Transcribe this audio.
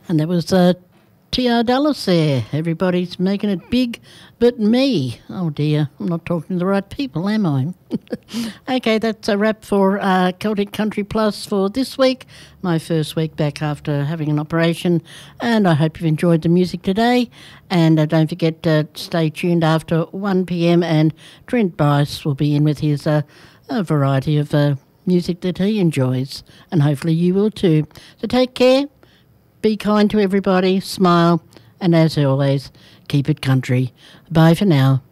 And that was T.R. Dallas there. Everybody's making it big but me. Oh dear, I'm not talking to the right people, am I? Okay, that's a wrap for Celtic Country Plus for this week. My first week back after having an operation. And I hope you've enjoyed the music today. And don't forget to stay tuned after 1 p.m. and Trent Bice will be in with his a variety of music that he enjoys. And hopefully you will too. So take care. Be kind to everybody, smile, and as always, keep it country. Bye for now.